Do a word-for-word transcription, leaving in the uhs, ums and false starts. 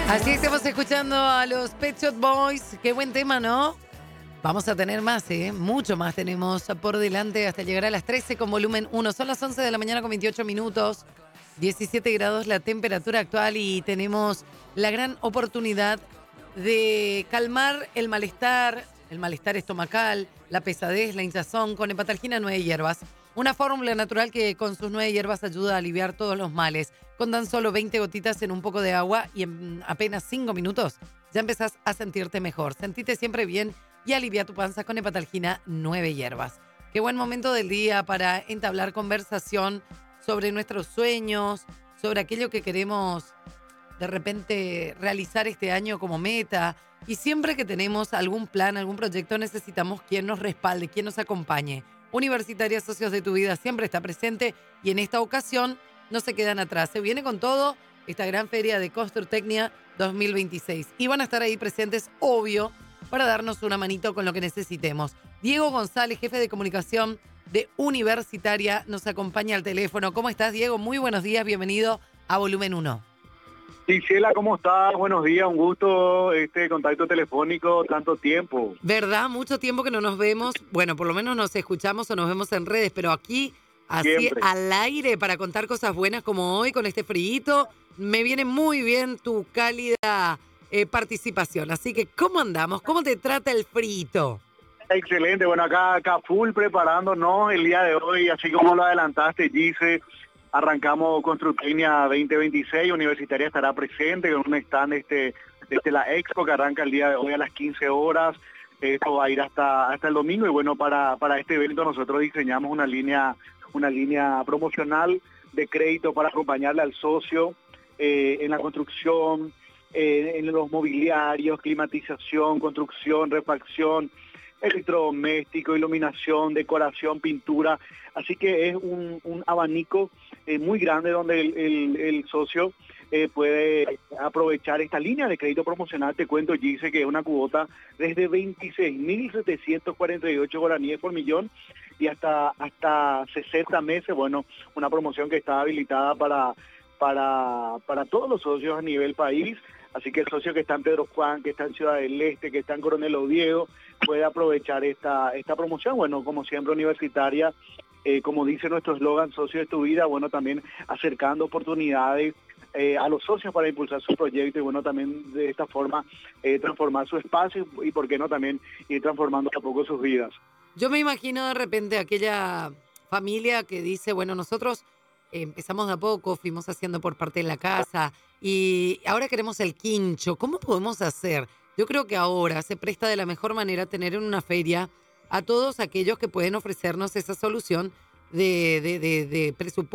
Así estamos escuchando a los Pet Shop Boys. Qué buen tema, ¿no? Vamos a tener más, ¿eh? Mucho más tenemos por delante hasta llegar a las trece con volumen uno. Son las once de la mañana con veintiocho minutos. diecisiete grados la temperatura actual y tenemos la gran oportunidad de calmar el malestar, el malestar estomacal, la pesadez, la hinchazón con Hepatalgina nueve hierbas. Una fórmula natural que con sus nueve hierbas ayuda a aliviar todos los males. Con tan solo veinte gotitas en un poco de agua y en apenas cinco minutos ya empezás a sentirte mejor. Sentite siempre bien y alivia tu panza con Hepatalgina nueve hierbas. Qué buen momento del día para entablar conversación sobre nuestros sueños, sobre aquello que queremos de repente realizar este año como meta. Y siempre que tenemos algún plan, algún proyecto, necesitamos quien nos respalde, quien nos acompañe. Universitaria Socios de tu Vida siempre está presente y en esta ocasión no se quedan atrás. Se viene con todo esta gran feria de Constructecnia dos mil veintiséis. Y van a estar ahí presentes, obvio, para darnos una manito con lo que necesitemos. Diego González, jefe de comunicación de Universitaria, nos acompaña al teléfono. ¿Cómo estás, Diego? Muy buenos días, bienvenido a Volumen uno. Gisela, ¿cómo estás? Buenos días, un gusto este contacto telefónico, tanto tiempo. ¿Verdad? Mucho tiempo que no nos vemos. Bueno, por lo menos nos escuchamos o nos vemos en redes, pero aquí, así Siempre. al aire, para contar cosas buenas como hoy, con este frío, me viene muy bien tu cálida eh, participación. Así que, ¿cómo andamos? ¿Cómo te trata el frío? Excelente, bueno, acá, acá full preparándonos el día de hoy, así como lo adelantaste, Gise. Arrancamos Constructecnia veinte veintiséis, Universitaria estará presente con un stand este, desde la Expo que arranca el día de hoy a las quince horas. Esto va a ir hasta, hasta el domingo y bueno, para, para este evento nosotros diseñamos una línea, una línea promocional de crédito para acompañarle al socio eh, en la construcción, eh, en los mobiliarios, climatización, construcción, refacción, electrodoméstico, iluminación, decoración, pintura. Así que es un, un abanico eh, muy grande donde el, el, el socio eh, puede aprovechar esta línea de crédito promocional. Te cuento, Gise, que es una cuota desde veintiséis mil setecientos cuarenta y ocho guaraníes por millón y hasta, hasta sesenta meses. Bueno, una promoción que está habilitada para, para, para todos los socios a nivel país. Así que el socio que está en Pedro Juan, que está en Ciudad del Este, que está en Coronel Oviedo, puede aprovechar esta, esta promoción. Bueno, como siempre, Universitaria, eh, como dice nuestro eslogan, socio de tu vida, bueno, también acercando oportunidades eh, a los socios para impulsar su proyecto y bueno, también de esta forma eh, transformar su espacio y, y, por qué no, también ir transformando a poco sus vidas. Yo me imagino de repente aquella familia que dice, bueno, nosotros empezamos de a poco, fuimos haciendo por parte de la casa y ahora queremos el quincho. ¿Cómo podemos hacer? Yo creo que ahora se presta de la mejor manera tener en una feria a todos aquellos que pueden ofrecernos esa solución de, de, de, de presupuesto.